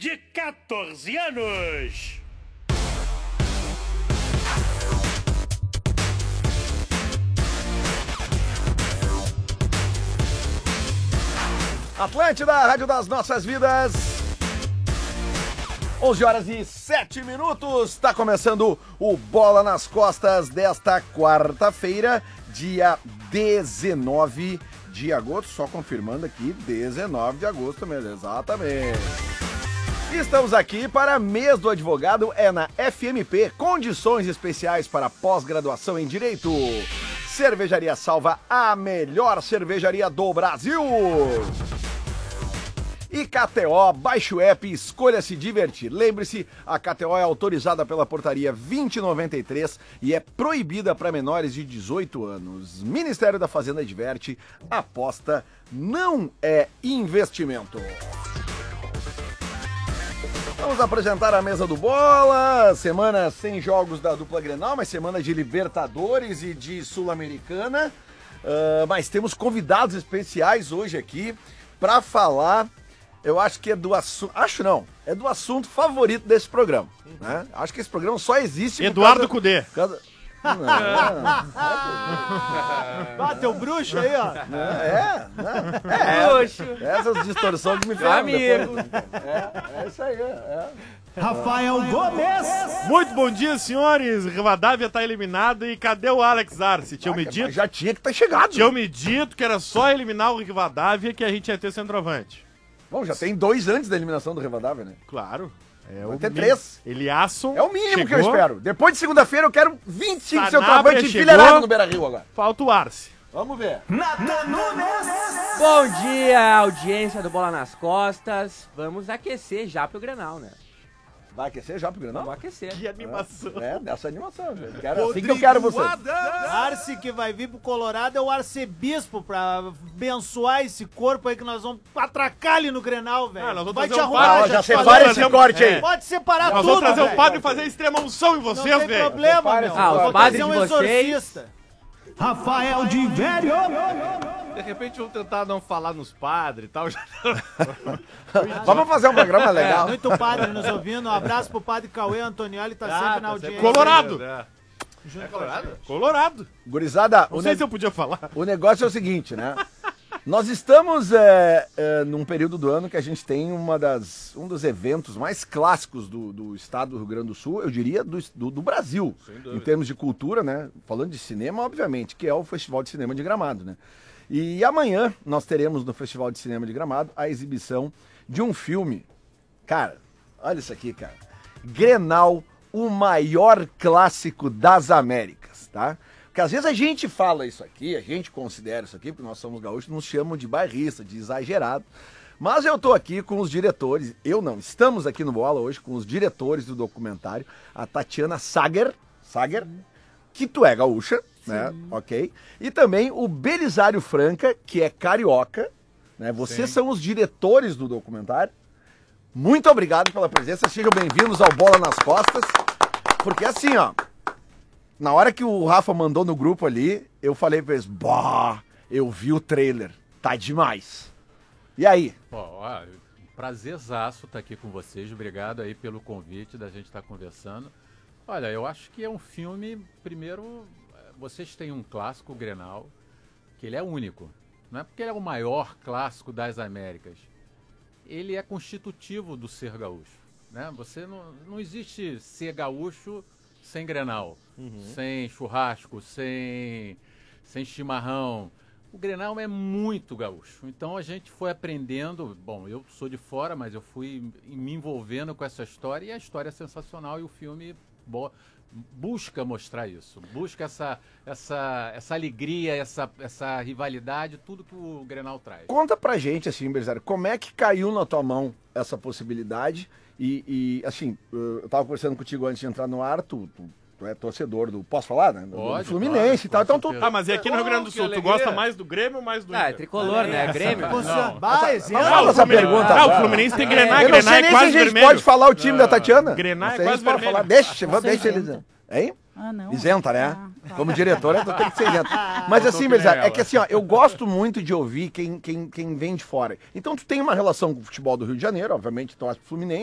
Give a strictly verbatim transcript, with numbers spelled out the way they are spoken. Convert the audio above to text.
de quatorze anos. Atlântida, Rádio das Nossas Vidas. onze horas e sete minutos. Está começando o Bola nas Costas desta quarta-feira, dia dezenove de agosto. Só confirmando aqui, dezenove de agosto mesmo, exatamente. Estamos aqui para Mês do Advogado, é na F M P, condições especiais para pós-graduação em Direito. Cervejaria Salva, a melhor cervejaria do Brasil. E K T O, baixe o app e escolha se divertir. Lembre-se, a K T O é autorizada pela portaria vinte noventa e três e é proibida para menores de dezoito anos. Ministério da Fazenda adverte, aposta não é investimento. Vamos apresentar a mesa do Bola, semana sem jogos da dupla Grenal, mas semana de Libertadores e de Sul-Americana. Uh, mas temos convidados especiais hoje aqui para falar, eu acho que é do assunto, acho não, é do assunto favorito desse programa. Né? Acho que esse programa só existe por Eduardo causa, Cudê. Por causa... Não, não, Bateu o bruxo aí, ó. É, não, é, Bruxo. essas distorções que me ferram Amigo. depois. É, é isso aí, é. Rafael Gomes. Muito bom dia, senhores. Rivadavia tá eliminado e cadê o Alex Arce? Tinham me dito, Já tinha que ter chegado. tinham me dito que era só eliminar o Rivadavia que a gente ia ter centroavante. Bom, já tem dois antes da eliminação do Rivadavia, né? Claro. É Vai o ter mi- três. Eliasson É o mínimo que eu chegou, espero. Depois de segunda-feira eu quero vinte e cinco Sanabria centroavantes chegou. enfileirados no Beira-Rio agora. Falta o Arce. Vamos ver. Nathan Nunes. Bom dia, audiência do Bola nas Costas. Vamos aquecer já pro Grenal, né? Vai aquecer já pro Grenal? Vamos aquecer. Que animação. É, dessa animação. Velho. Quero, assim que eu quero você. Arce que vai vir pro Colorado é o arcebispo pra abençoar esse corpo aí que nós vamos atracar ali no Grenal, velho. Ah, nós vamos vai trazer te um arrumar, padre, Ó, já já te falei. separa fazer esse um- corte é. aí. Pode separar Nós tudo, vamos trazer velho. o padre e fazer extrema unção em Não vocês, tem velho. problema, Separa meu. esse Ah, os Vou padres trazer um de vocês. exorcista. Rafael de Velho. De repente vamos tentar não falar nos padres e tal. Já... Vamos fazer um programa legal. Muito padre nos ouvindo. Um abraço pro padre Cauê Antonioli, tá sempre na audiência. Colorado. É. Junto É com a Colorado? gente. Colorado. Gurizada, Não o, sei ne- se eu podia falar. o negócio é o seguinte, né? Nós estamos é, é, num período do ano que a gente tem uma das, um dos eventos mais clássicos do, do estado do Rio Grande do Sul, eu diria do, do, do Brasil, em termos de cultura, né? Falando de cinema, obviamente, que é o Festival de Cinema de Gramado, né? E amanhã nós teremos no Festival de Cinema de Gramado a exibição de um filme. Cara, olha isso aqui, cara. Grenal, o maior clássico das Américas, tá? Porque às vezes a gente fala isso aqui, a gente considera isso aqui, porque nós somos gaúchos, nos chamam de bairrista, de exagerado. Mas eu tô aqui com os diretores, eu não, estamos aqui no Bola hoje com os diretores do documentário, a Tatiana Sager, Sager, que tu é gaúcha, né? Ok? E também o Belisário Franca, que é carioca, né? Vocês são os diretores do documentário. Muito obrigado pela presença, sejam bem-vindos ao Bola nas Costas. Porque assim, ó, na hora que o Rafa mandou no grupo ali, eu falei pra eles, bah, eu vi o trailer, tá demais. E aí? Pô, ó, prazerzaço estar aqui com vocês. Obrigado aí pelo convite da gente estar conversando. Olha, eu acho que é um filme, primeiro, vocês têm um clássico, o Grenal, que ele é único. Não é porque ele é o maior clássico das Américas. Ele é constitutivo do ser gaúcho. Né? Você não, não existe ser gaúcho sem Grenal, sem churrasco, sem, sem chimarrão. O Grenal é muito gaúcho. Então a gente foi aprendendo. Bom, eu sou de fora, mas eu fui me envolvendo com essa história e a história é sensacional e o filme bo- busca mostrar isso, busca essa, essa, essa alegria, essa, essa rivalidade, tudo que o Grenal traz. Conta pra gente, assim, Belisário, como é que caiu na tua mão essa possibilidade? E, e, assim, eu tava conversando contigo antes de entrar no ar, tu, tu, tu é torcedor do... Posso falar, né? Do, Pode, do Fluminense claro, e tal. com Então tu... certeza. Ah, mas é aqui no Rio Grande do Sul. Tu gosta mais do Grêmio ou mais do Ah, é Inter? tricolor, né? Grêmio. Funciona. Vai, Fala zero. essa Fluminense- pergunta Ah, o agora. Fluminense tem Grená, Eu não Grená sei é nem se a quase gente vermelho. pode falar o time da Tatiana. Grená Não é sei quase se pode vermelho. falar. Deixa, vamos, sou deixa eles... isenta. Hein? Ah, não. Isenta, né? Ah, tá. Como diretora, tu tem que ser isenta. Mas assim, Belisário, é que assim, ó, eu gosto muito de ouvir quem, quem, quem vem de fora. Então tu tem uma relação com o futebol do Rio de Janeiro, obviamente, tu acha Fluminense.